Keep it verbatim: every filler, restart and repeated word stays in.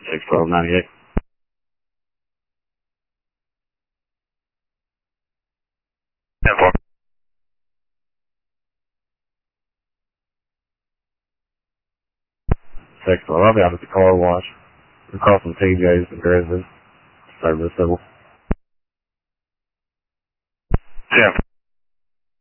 six twelve ninety-eight. ten four. six twelve, I'll be out at the car wash. We're crossing T J's and Grizzlies. Service civil. ten